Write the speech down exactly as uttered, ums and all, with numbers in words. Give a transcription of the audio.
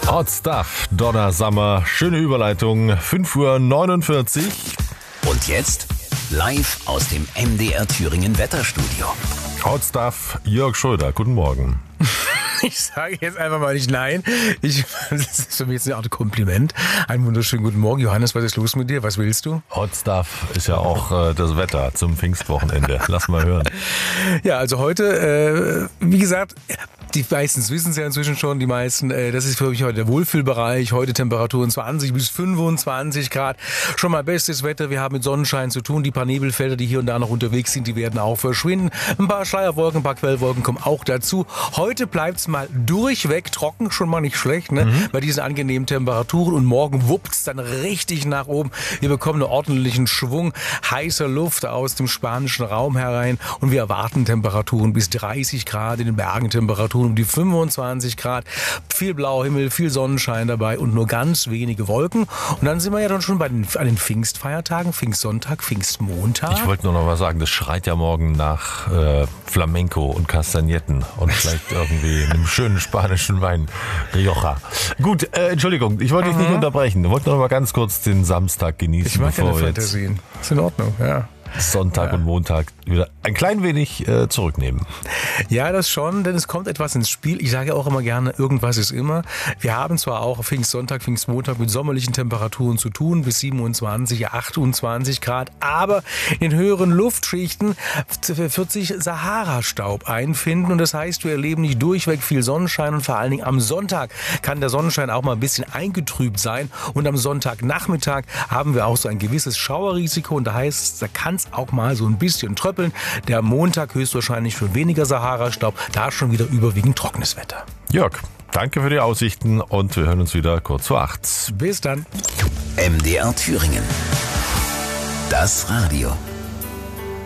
Hot Stuff, Donna Summer, schöne Überleitung, fünf Uhr neunundvierzig. Und jetzt live aus dem M D R Thüringen Wetterstudio. Hot Stuff, Jörg Schröder, guten Morgen. Ich sage jetzt einfach mal nicht nein. Ich, das ist für mich jetzt eine Art Kompliment. Einen wunderschönen guten Morgen. Johannes, was ist los mit dir? Was willst du? Hot Stuff ist ja auch äh, das Wetter zum Pfingstwochenende. Lass mal hören. Ja, also heute, äh, wie gesagt, die meisten wissen es ja inzwischen schon, die meisten, äh, das ist für mich heute der Wohlfühlbereich. Heute Temperaturen zwanzig bis fünfundzwanzig Grad. Schon mal bestes Wetter. Wir haben mit Sonnenschein zu tun. Die paar Nebelfelder, die hier und da noch unterwegs sind, die werden auch verschwinden. Ein paar Schleierwolken, ein paar Quellwolken kommen auch dazu. Heute bleibt's mal durchweg trocken, schon mal nicht schlecht, ne? Mhm. Bei diesen angenehmen Temperaturen. Und morgen wuppt's dann richtig nach oben. Wir bekommen einen ordentlichen Schwung heißer Luft aus dem spanischen Raum herein. Und wir erwarten Temperaturen bis dreißig Grad, in den Bergen Temperaturen um die fünfundzwanzig Grad. Viel blauer Himmel, viel Sonnenschein dabei und nur ganz wenige Wolken. Und dann sind wir ja dann schon bei den, an den Pfingstfeiertagen, Pfingstsonntag, Pfingstmontag. Ich wollte nur noch was sagen, das schreit ja morgen nach äh, Flamenco und Kastagnetten und vielleicht irgendwie einem schönen spanischen Wein, Rioja. Gut, äh, Entschuldigung, ich wollte dich nicht unterbrechen. Ich wollte noch mal ganz kurz den Samstag genießen. Ich mag bevor keine wir jetzt Fantasien. Ist in Ordnung, ja. Sonntag ja. und Montag wieder ein klein wenig äh, zurücknehmen. Ja, das schon, denn es kommt etwas ins Spiel. Ich sage auch immer gerne, irgendwas ist immer. Wir haben zwar auch Pfingstsonntag, Pfingstmontag mit sommerlichen Temperaturen zu tun, bis siebenundzwanzig, achtundzwanzig Grad, aber in höheren Luftschichten wird sich Sahara-Staub einfinden und das heißt, wir erleben nicht durchweg viel Sonnenschein und vor allen Dingen am Sonntag kann der Sonnenschein auch mal ein bisschen eingetrübt sein und am Sonntagnachmittag haben wir auch so ein gewisses Schauerrisiko und da heißt, da kann es auch mal so ein bisschen tröppeln. Der Montag höchstwahrscheinlich schon weniger Sahara-Staub, da schon wieder überwiegend trockenes Wetter. Jörg, danke für die Aussichten und wir hören uns wieder kurz vor acht. Bis dann. M D R Thüringen. Das Radio.